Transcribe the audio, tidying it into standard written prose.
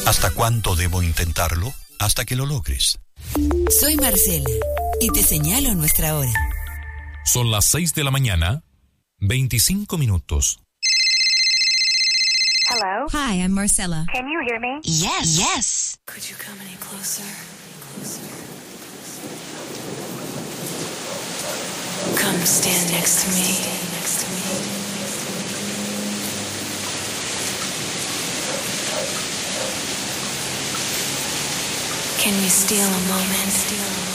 ¿Hasta cuánto debo intentarlo? Hasta que lo logres. Soy Marcela y te señalo nuestra hora. Son las 6 de la mañana, 25 minutos. Hello? Hi, I'm Marcella. Can you hear me? Yes, yes. Could you come any closer? Come stand next to me. Can we steal a moment?